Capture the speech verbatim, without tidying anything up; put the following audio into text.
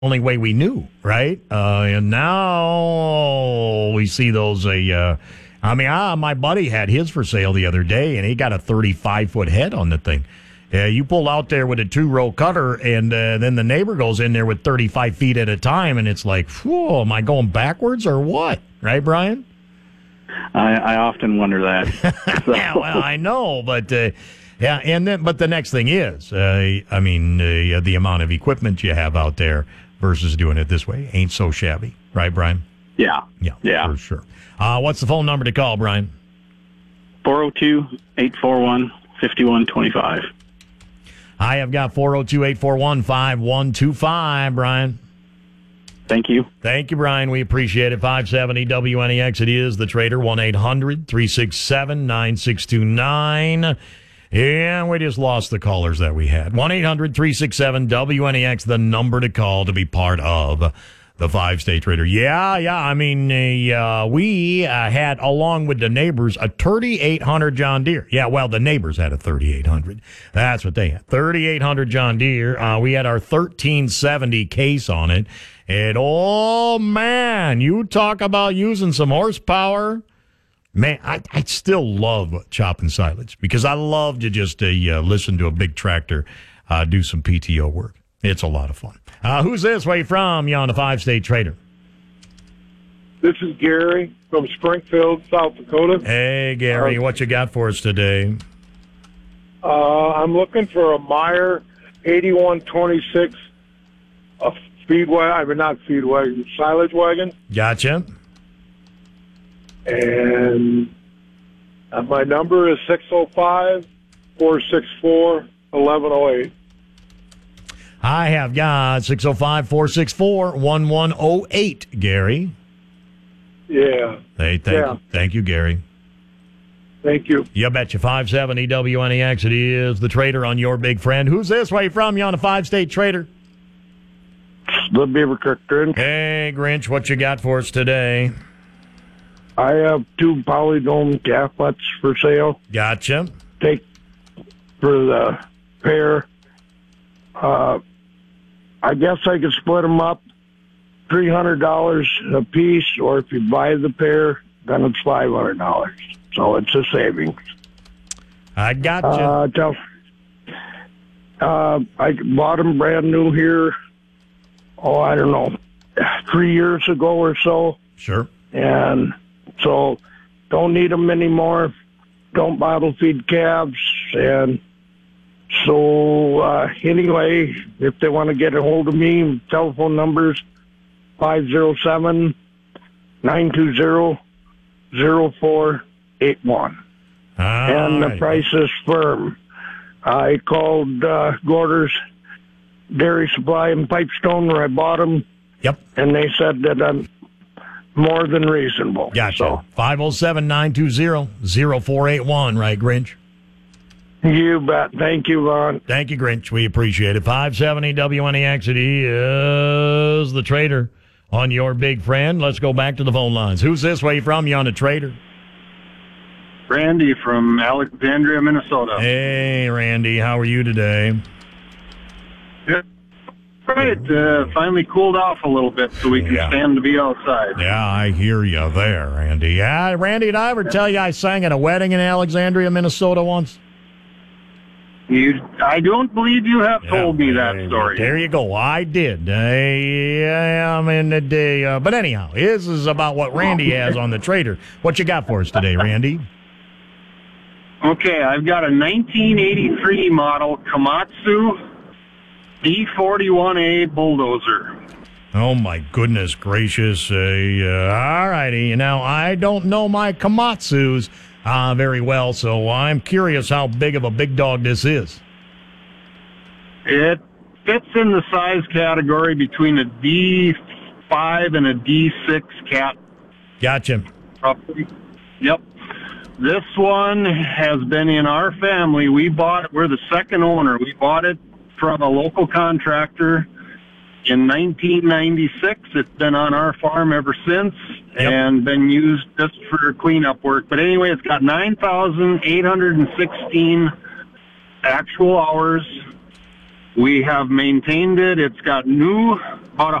only way we knew, right? Uh, and now we see those. Uh, uh, I mean, ah, my buddy had his for sale the other day, and he got a thirty-five foot head on the thing. Uh, you pull out there with a two-row cutter, and uh, then the neighbor goes in there with thirty-five feet at a time, and it's like, whoa, am I going backwards or what? Right, Brian? I, I often wonder that. So. Yeah, well, I know, but uh, yeah, and then but the next thing is, uh, I mean, uh, the amount of equipment you have out there versus doing it this way ain't so shabby, right, Brian? Yeah, yeah, yeah, for sure. Uh, what's the phone number to call, Brian? four oh two, eight four one, five one two five. I have got four oh two, eight four one, five one two five, Brian. Thank you. Thank you, Brian. We appreciate it. five seventy W N E X. It is The Trader, one eight hundred, three six seven, nine six two nine. And we just lost the callers that we had. one eight hundred, three six seven, W N E X, the number to call to be part of the five-state Trader. Yeah, yeah. I mean, uh, we uh, had, along with the neighbors, a thirty-eight hundred John Deere. Yeah, well, the neighbors had a thirty-eight hundred. That's what they had. thirty-eight hundred John Deere. Uh, we had our thirteen seventy case on it. And, oh, man, you talk about using some horsepower. Man, I, I still love chopping silage because I love to just uh, uh, listen to a big tractor uh, do some P T O work. It's a lot of fun. Uh, who's this? Where you from? You on the five-state Trader? This is Gary from Springfield, South Dakota. Hey, Gary, uh, what you got for us today? Uh, I'm looking for a Meyer eighty-one twenty-six, a feed wagon, I mean, not feed wagon, silage wagon. Gotcha. And uh, my number is six oh five, four six four, eleven oh eight. I have got six oh five, four six four, one one oh eight, Gary. Yeah. Hey, thank, yeah. You, thank you, Gary. Thank you. You betcha. five seventy W N E X. It is The Trader on your big friend. Who's this? Where you from? You on a five-state Trader? The Beaver Creek Grinch. Hey, Grinch, what you got for us today? I have two polydome calf butts for sale. Gotcha. Take for the pair. Uh, I guess I could split them up, three hundred dollars a piece, or if you buy the pair, then it's five hundred dollars. So it's a savings. I got you. Uh, tell, uh, I bought them brand new here, oh, I don't know, three years ago or so. Sure. And so don't need them anymore. Don't bottle feed calves. And so uh, anyway, if they want to get a hold of me, telephone numbers five oh seven, nine two zero, zero four eight one. And the price is firm. I called uh, Gorders Dairy Supply in Pipestone where I bought them. Yep. And they said that I'm more than reasonable. Gotcha. So, five oh seven, nine two zero, zero four eight one, right, Grinch? You bet. Thank you, Ron. Thank you, Grinch. We appreciate it. five seventy W N E X is The Trader on your big friend. Let's go back to the phone lines. Who's this? Where you from? You on The Trader? Randy from Alexandria, Minnesota. Hey, Randy. How are you today? Good. Right. Uh, finally cooled off a little bit so we can yeah. stand to be outside. Yeah, I hear you there, Randy. Yeah, Randy, did I ever tell you I sang at a wedding in Alexandria, Minnesota once? You, I don't believe you have told yeah, me that story. There you go. I did. I am in the day. Uh, but anyhow, this is about what Randy has on The Trader. What you got for us today, Randy? Okay, I've got a nineteen eighty-three model Komatsu D forty-one A bulldozer. Oh, my goodness gracious. Uh, uh, all righty. Now, I don't know my Komatsus uh, very well, so I'm curious how big of a big dog this is. It fits in the size category between a D five and a D six cat. Gotcha. Roughly. Yep. This one has been in our family. We bought it. We're the second owner. We bought it from a local contractor in nineteen ninety-six. It's been on our farm ever since yep. and been used just for cleanup work. But anyway, it's got nine thousand eight hundred sixteen actual hours. We have maintained it. It's got new